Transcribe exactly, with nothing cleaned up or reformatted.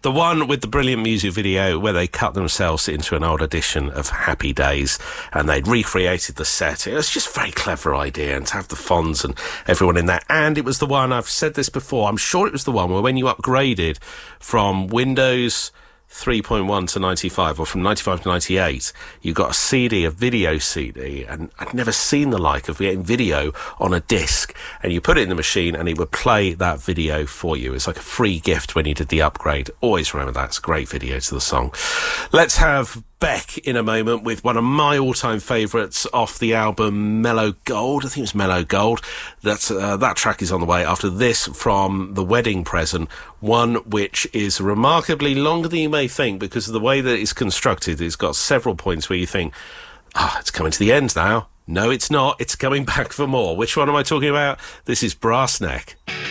The one with the brilliant music video where they cut themselves into an old edition of Happy Days and they'd recreated the set. It was just a very clever idea, and to have the Fonz and everyone in that. And it was the one, I've said this before, I'm sure it was the one where when you upgraded from Windows three point one to ninety-five, or from ninety-five to ninety-eight, you got a C D, a video C D, and I'd never seen the like of getting video on a disc, and you put it in the machine and it would play that video for you. It's like a free gift when you did the upgrade. Always remember that. It's a great video to the song. Let's have Beck in a moment with one of my all-time favourites off the album Mellow Gold. I think it was Mellow Gold. That's, uh, that track is on the way. After this, from The Wedding Present, one which is remarkably longer than you may think because of the way that it's constructed. It's got several points where you think, ah, oh, it's coming to the end now. No, it's not. It's coming back for more. Which one am I talking about? This is Brass Neck.